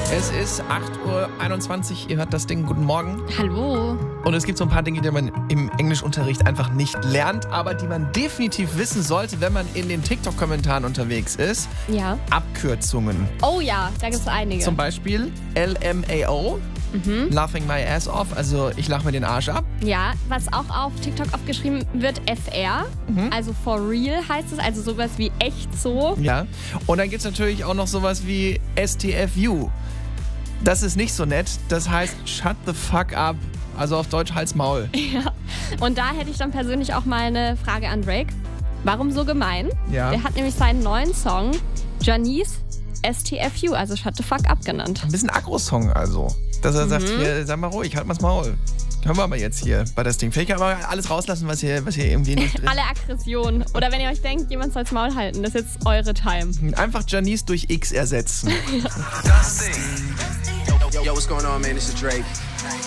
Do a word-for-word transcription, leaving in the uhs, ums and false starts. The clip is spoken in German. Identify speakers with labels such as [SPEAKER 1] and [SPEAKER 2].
[SPEAKER 1] Es ist acht Uhr einundzwanzig, ihr hört das Ding. Guten Morgen.
[SPEAKER 2] Hallo.
[SPEAKER 1] Und es gibt so ein paar Dinge, die man im Englischunterricht einfach nicht lernt, aber die man definitiv wissen sollte, wenn man in den TikTok-Kommentaren unterwegs ist.
[SPEAKER 2] Ja.
[SPEAKER 1] Abkürzungen.
[SPEAKER 2] Oh ja, da gibt es einige.
[SPEAKER 1] Zum Beispiel L M A O,
[SPEAKER 2] Mhm.
[SPEAKER 1] Laughing my ass off, also ich lache mir den Arsch ab.
[SPEAKER 2] Ja, was auch auf TikTok oft geschrieben wird, F R,
[SPEAKER 1] Mhm.
[SPEAKER 2] also for real heißt es, also sowas wie echt so.
[SPEAKER 1] Ja. Und dann gibt es natürlich auch noch sowas wie S T F U. Das ist nicht so nett, das heißt shut the fuck up, also auf Deutsch Hals Maul.
[SPEAKER 2] Ja. Und da hätte ich dann persönlich auch mal eine Frage an Drake. Warum so gemein?
[SPEAKER 1] Ja.
[SPEAKER 2] Der hat nämlich seinen neuen Song Janice S T F U, also shut the fuck up genannt.
[SPEAKER 1] Ein bisschen Agro-Song also. Dass er sagt, hier, sag mal ruhig, halt mal's Maul. Hören wir mal jetzt hier bei das Ding. Vielleicht kann man alles rauslassen, was hier, was hier irgendwie nicht drin ist.
[SPEAKER 2] Alle Aggressionen. Oder wenn ihr euch denkt, jemand soll's Maul halten, das ist jetzt eure Time.
[SPEAKER 1] Einfach Janice durch X ersetzen.
[SPEAKER 3] Das Ding. Yo, yo, what's going on, man? This is Drake.